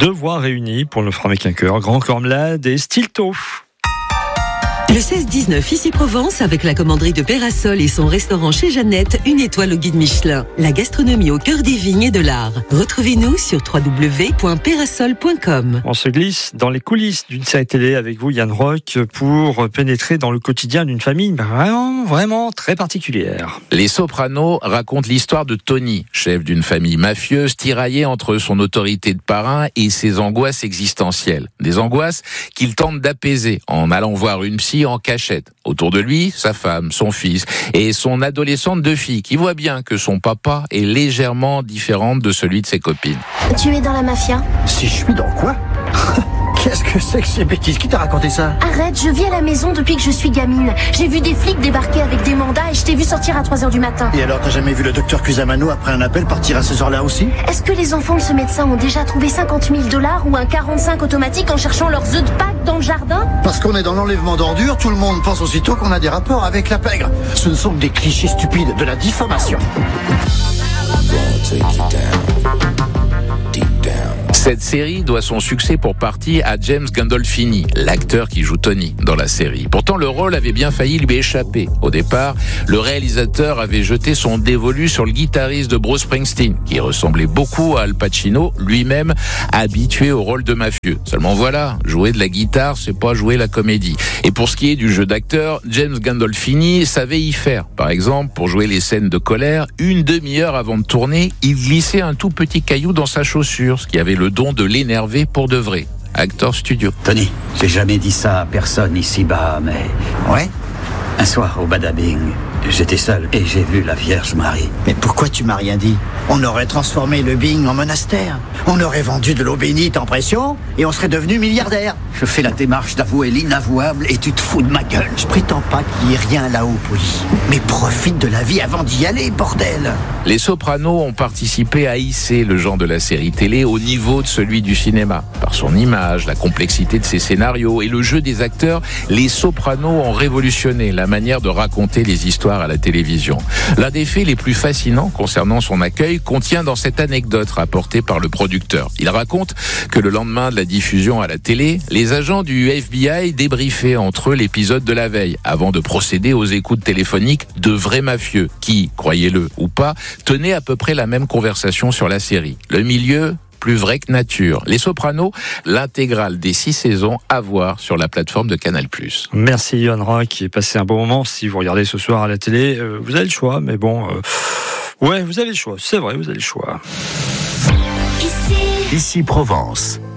Deux voix réunies pour ne former qu'un cœur. Grand Corps Malade et Stilto. Le 16-19 ici Provence avec la commanderie de Pérasol et son restaurant chez Jeannette, une étoile au guide Michelin. La gastronomie au cœur des vignes et de l'art. Retrouvez-nous sur www.perasol.com. On se glisse dans les coulisses d'une série télé avec vous, Yann Roch, pour pénétrer dans le quotidien d'une famille vraiment très particulière. Les Sopranos racontent l'histoire de Tony, chef d'une famille mafieuse tiraillée entre son autorité de parrain et ses angoisses existentielles. Des angoisses qu'il tente d'apaiser en allant voir une psy en cachette. Autour de lui, sa femme, son fils et son adolescente de fille qui voit bien que son papa est légèrement différent de celui de ses copines. Tu es dans la mafia ? Si je suis dans quoi ? Qu'est-ce que c'est que ces bêtises ? Qui t'a raconté ça ? Arrête, je vis à la maison depuis que je suis gamine. J'ai vu des flics débarquer avec des mandats et je t'ai vu sortir à 3h du matin. Et alors, t'as jamais vu le docteur Cusamano après un appel partir à ces heures-là aussi ? Est-ce que les enfants de ce médecin ont déjà trouvé $50,000 ou un 45 automatique en cherchant leurs œufs de Pâques dans le jardin ? Parce qu'on est dans l'enlèvement d'ordures, tout le monde pense aussitôt qu'on a des rapports avec la pègre. Ce ne sont que des clichés stupides de la diffamation. Cette série doit son succès pour partie à James Gandolfini, l'acteur qui joue Tony dans la série. Pourtant, le rôle avait bien failli lui échapper. Au départ, le réalisateur avait jeté son dévolu sur le guitariste de Bruce Springsteen, qui ressemblait beaucoup à Al Pacino, lui-même habitué au rôle de mafieux. Seulement voilà, jouer de la guitare, c'est pas jouer la comédie. Et pour ce qui est du jeu d'acteur, James Gandolfini savait y faire. Par exemple, pour jouer les scènes de colère, une demi-heure avant de tourner, il glissait un tout petit caillou dans sa chaussure, ce qui avait le don de l'énerver pour de vrai. Actor studio. Tony, j'ai jamais dit ça à personne ici-bas, mais... Ouais ? Un soir, au Badabing, j'étais seul et j'ai vu la Vierge Marie. Mais pourquoi tu m'as rien dit ? On aurait transformé le Bing en monastère. On aurait vendu de l'eau bénite en pression et on serait devenu milliardaire. Je fais la démarche d'avouer l'inavouable et tu te fous de ma gueule. Je prétends pas qu'il y ait rien là-haut, Poli. Mais profite de la vie avant d'y aller, bordel. Les Sopranos ont participé à hisser le genre de la série télé au niveau de celui du cinéma. Par son image, la complexité de ses scénarios et le jeu des acteurs, les Sopranos ont révolutionné la manière de raconter les histoires à la télévision. L'un des faits les plus fascinants concernant son accueil contient dans cette anecdote rapportée par le producteur. Il raconte que le lendemain de la diffusion à la télé, les agents du FBI débriefaient entre eux l'épisode de la veille avant de procéder aux écoutes téléphoniques de vrais mafieux qui, croyez-le ou pas, tenaient à peu près la même conversation sur la série. Le milieu, plus vrai que nature. Les Sopranos, l'intégrale des 6 saisons à voir sur la plateforme de Canal+. Merci Yann Roch, qui est passé un bon moment. Si vous regardez ce soir à la télé, vous avez le choix, mais bon... ouais, vous avez le choix, c'est vrai, vous avez le choix. Ici Provence.